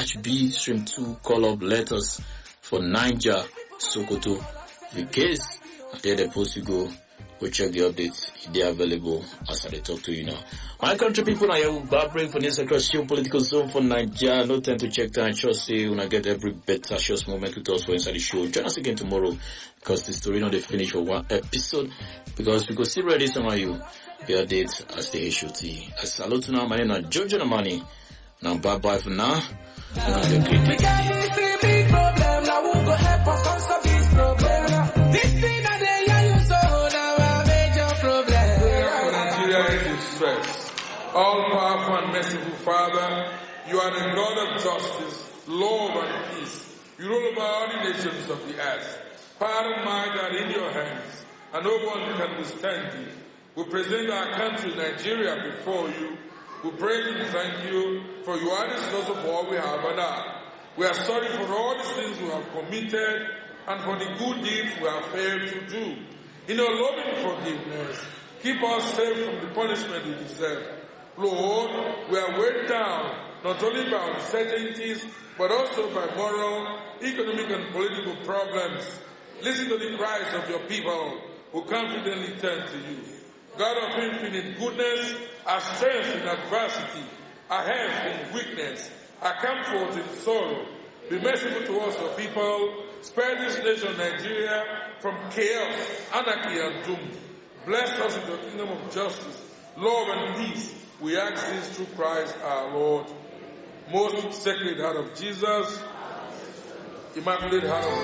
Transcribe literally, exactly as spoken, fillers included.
Batch B, Stream two, call up letters for Niger, Sokoto. In case, there the post you go, go check the updates. They are available as I talk to you now. My country people, I will back break for this across your political zone for Niger. No time to check time. Just say when I get every better short moment with us for inside the show. Join us again tomorrow because the story not the finish for one episode because we go see ready some of you. Your date as the H O T. I salute to now. My name is Jojo Namani. Now bye bye for now. Have a great day. Big problem. Now who go help us solve this problem? This thing that they are you so now a major problem. Nigeria is in stress. All powerful and merciful Father, you are the God of justice, love and peace. You rule over all the nations of the earth. Power and might are in your hands, and no one can withstand you. We present our country, Nigeria, before you. We pray and thank you, for you are the source of all we have and are. We are sorry for all the sins we have committed and for the good deeds we have failed to do. In your loving forgiveness, keep us safe from the punishment we deserve. Lord, we are weighed down not only by uncertainties, but also by moral, economic, and political problems. Listen to the cries of your people who confidently turn to you. God of infinite goodness, our strength in adversity, our health in weakness, our comfort in sorrow. Be merciful to us, your people. Spare this nation, Nigeria, from chaos, anarchy, and doom. Bless us with your kingdom of justice, love, and peace. We ask this through Christ our Lord. Most Sacred Heart of Jesus, Immaculate Heart of